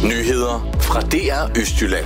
Nyheder fra DR Østjylland.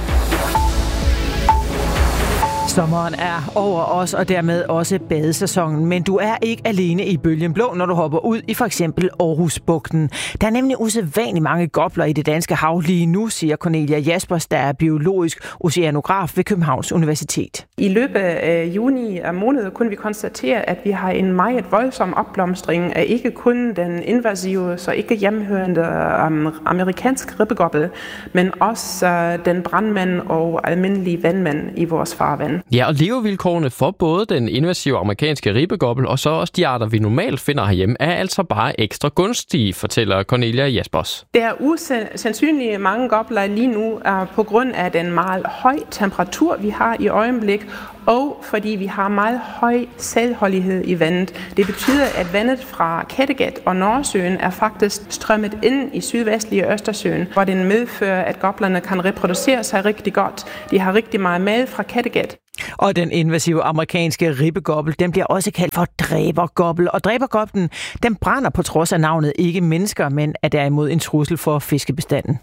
Sommeren er over os, og dermed også badesæsonen. Men du er ikke alene i bølgen blå, når du hopper ud i for eksempel Aarhusbugten. Der er nemlig usædvanligt mange gopler i det danske hav lige nu, siger Cornelia Jaspers, der er biologisk oceanograf ved Københavns Universitet. I løbet af juni måned kunne vi konstatere, at vi har en meget voldsom opblomstring af ikke kun den invasive, så ikke hjemmehørende amerikanske ribbegoppel, men også den brandmand og almindelige vandmand i vores farvand. Ja, og levevilkårene for både den invasive amerikanske ribbegoppel og så også de arter, vi normalt finder herhjemme, er altså bare ekstra gunstige, fortæller Cornelia Jaspers. Der er usandsynligt mange gopler lige nu på grund af den meget høje temperatur, vi har i øjeblik, og fordi vi har meget høj saltholdighed i vandet. Det betyder, at vandet fra Kattegat og Nordsøen er faktisk strømmet ind i sydvestlige Østersøen, hvor den medfører, at goplerne kan reproducere sig rigtig godt. De har rigtig meget mad fra Kattegat. Og den invasive amerikanske ribbegoppel, den bliver også kaldt for dræbergoppel. Og dræbergoplen, den brænder på trods af navnet ikke mennesker, men er derimod en trussel for fiskebestanden.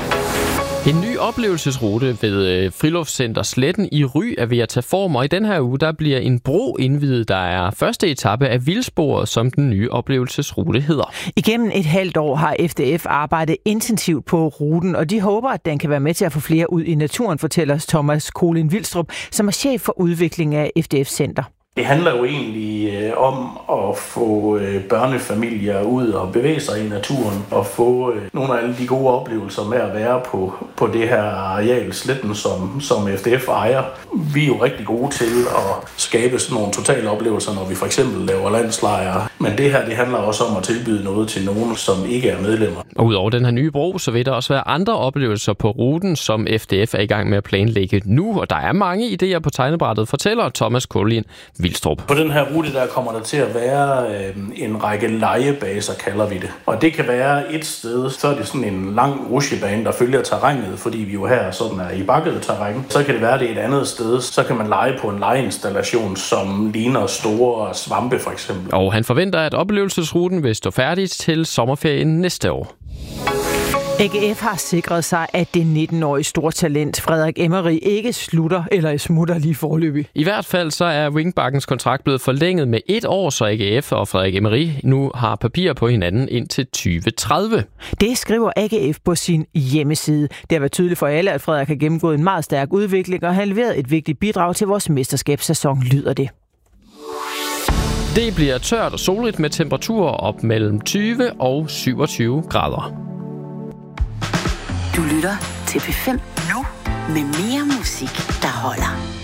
En ny oplevelsesrute ved Friluftscenter Sletten i Ry er ved at tage form, og i den her uge der bliver en bro indviet, der er første etape af vildsporet, som den nye oplevelsesrute hedder. Igennem et halvt år har FDF arbejdet intensivt på ruten, og de håber, at den kan være med til at få flere ud i naturen, fortæller Thomas Kolin Vildstrup, som er chef for udvikling af FDF Center. Det handler jo egentlig om at få børnefamilier ud og bevæge sig i naturen og få nogle af alle de gode oplevelser med at være på det her areal Sletten, som FDF ejer. Vi er jo rigtig gode til at skabe sådan nogle totale oplevelser, når vi for eksempel laver landslejre. Men det her, det handler også om at tilbyde noget til nogen, som ikke er medlemmer. Og udover den her nye bro, så vil der også være andre oplevelser på ruten, som FDF er i gang med at planlægge nu. Og der er mange idéer på tegnebrættet, fortæller Thomas Kolin Vildstrup. På den her rute, der kommer der til at være en række lejebaser, kalder vi det. Og det kan være et sted, så er det sådan en lang rutsjebane, der følger terrænet, fordi vi jo her sådan er i bakket terræn. Så kan det være, det et andet sted, så kan man lege på en legeinstallation, som ligner store svampe for eksempel. Og han forventer, at oplevelsesruten vil stå færdig til sommerferien næste år. AGF har sikret sig, at det 19-årige stortalent Frederik Emery ikke slutter eller smutter lige forløbig. I hvert fald så er wingbackens kontrakt blevet forlænget med 1 år, så AGF og Frederik Emery nu har papir på hinanden indtil 2030. Det skriver AGF på sin hjemmeside. Det har været tydeligt for alle, at Frederik har gennemgået en meget stærk udvikling og har leveret et vigtigt bidrag til vores mesterskabssæson, lyder det. Det bliver tørt og solrigt med temperaturer op mellem 20 og 27 grader. Du lytter til P5 nu med mere musik, der holder.